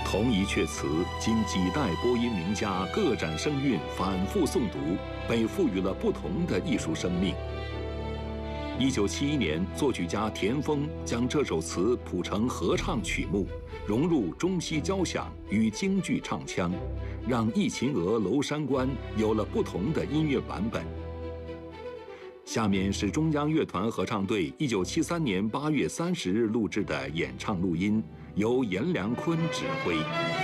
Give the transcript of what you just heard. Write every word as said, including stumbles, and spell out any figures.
同一阙词经几代播音名家各展声韵，反复诵读，被赋予了不同的艺术生命。一九七一年，作曲家田丰将这首词谱成合唱曲目，融入中西交响与京剧唱腔，让《忆秦娥娄山关》有了不同的音乐版本。下面是中央乐团合唱队一九七三年八月三十日录制的演唱录音，由阎良坤指挥。